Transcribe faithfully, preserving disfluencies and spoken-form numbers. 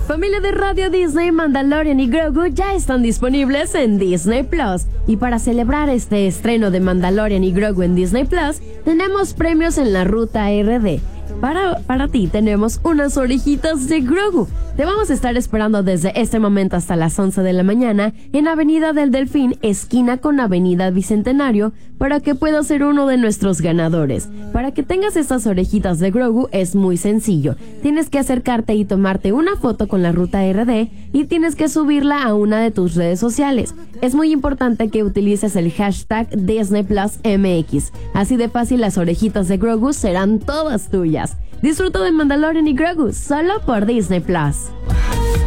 Familia de Radio Disney, Mandalorian y Grogu ya están disponibles en Disney Plus. Y para celebrar este estreno de Mandalorian y Grogu en Disney Plus, tenemos premios en la ruta R D. Para, para ti tenemos unas orejitas de Grogu. Te vamos a estar esperando desde este momento hasta las once de la mañana en Avenida del Delfín, esquina con Avenida Bicentenario, para que puedas ser uno de nuestros ganadores. Para que tengas estas orejitas de Grogu es muy sencillo. Tienes que acercarte y tomarte una foto con la ruta R D y tienes que subirla a una de tus redes sociales. Es muy importante que utilices el hashtag Disney Plus M X. Así de fácil las orejitas de Grogu serán todas tuyas. Disfruta de Mandalorian y Grogu solo por Disney Plus.